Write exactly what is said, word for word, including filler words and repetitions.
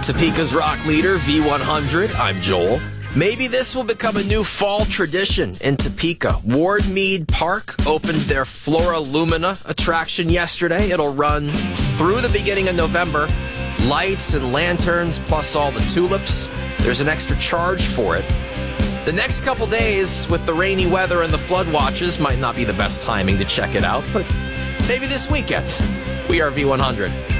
Topeka's rock leader, V one hundred. I'm Joel. Maybe this will become a new fall tradition in Topeka. Ward Mead Park opened their Flora Lumina attraction yesterday. It'll run through the beginning of November. Lights and lanterns, plus all the tulips. There's an extra charge for it. The next couple days, with the rainy weather and the flood watches, might not be the best timing to check it out, but maybe this weekend. We are V one hundred.